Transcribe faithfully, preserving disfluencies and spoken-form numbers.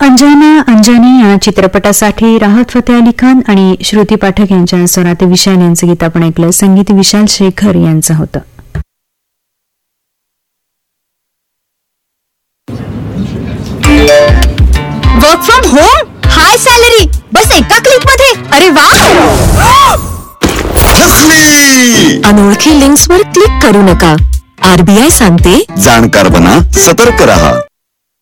अंजना अंजनी या चित्रपटासाठी राहत फतेह अली खान आणि श्रुती पाठक यांच्या स्वरात विशाल यांचं गीत आपण ऐकलं. संगीत विशाल शेखर यांचं होतं. Work from home, high salary, बस एका क्लिक मध्ये. अरे वा. अनोळखी लिंक्स वर क्लिक करू नका. आरबीआय सांगते, जाणकार बना, सतर्क रहा.